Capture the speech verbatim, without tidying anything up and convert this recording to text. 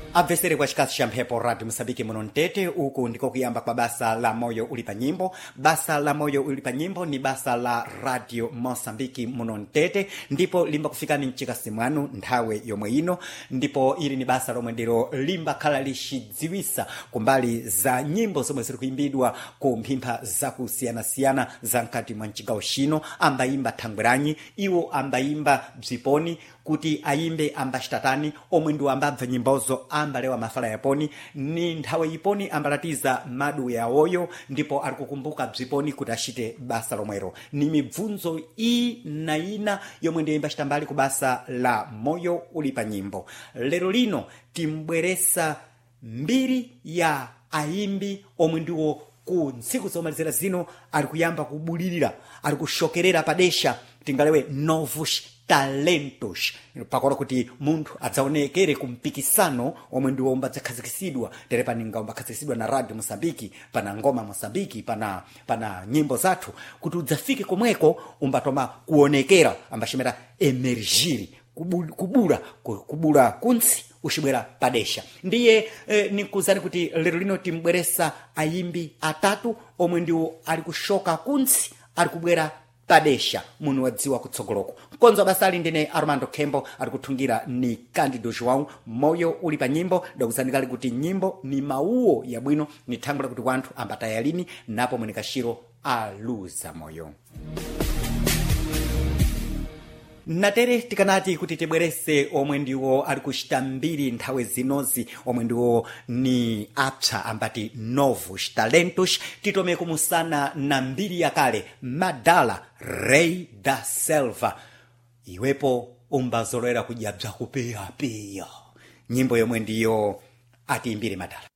Abvesere kwa chikazi cha mphepo Radio Msambiki muno Mtete. Uku ndiko kuyamba kwa basa la moyo ulipa nyimbo. Basa la moyo ulipa nyimbo ni basa la Radio Msambiki muno Mtete, ndipo limba kufika ni mchikasi mwanu nthawe yomwe ino. Ndipo ili ni basa lomwe ndilo limba khala lishidziwisa kumbali za nyimbo zomwe ziri kuimbidwa ku mphimpha za kusiyana-siyana za mkati mwa mchigawo chino. Ambayimba thangweranyi, iwo ambayimba bziponi, kuti ayimbe ambashitatani omwe ndi ambabva nyimbozo ambalewa mafala yaponi. Ni nthawe iponi ambalatiza madu yawoyo, ndipo alikukumbuka bziponi kuti ashite basa lomwero. Ni mibvunzo i na ina yomwe ndi imbashitambali ku basa la moyo ulipa nyimbo. Lero lino timbweresa mbiri ya ayimbi omwe ndiwo ku ntsiku zomalizira zino alikuyamba kubulirira, alikushokerera padesha tingalewe novos talentos, pakora kuti munthu adzaonekere kumpikisano omwe ndiwo umbadzakhazikitsidwa tere paninga umbakhazikisidwa na Radio Msambiki, pana ngoma Msambiki, pana pana nyimbo zathu, kuti udzafike komweko umbatoma kuonekera ambashimera emergiri, kubura kubura kunsi ushibwera padesha. Ndiye eh, nikuzani kuti lero lino timbweresa ayimbi atatu omwe ndiwo ali kushoka kunsi ali kubwera padesha muno wadziwa kutsogoloko. Konzo basali ndine Armando Kembo alikutungira ni Candido João. Moyo ulipa nyimbo ndakuzandikali kuti nyimbo ni mauo ya bwino, ni thangula kuti wanthu ambatayalini napo mwenikashiro aluza moyo. Natere tikanati kuti tibwerese omwe ndiwo alikushita mbiri nthawe zinozi, omwe ndiwo ni apsa ambati novos talentos. Titome kumusana na mbiri yakale Madala Rei da Selva. Iwepo umbazolera kujabza kupeya peya. Nyimbo yomwe ndiyo ati mbiri Madala.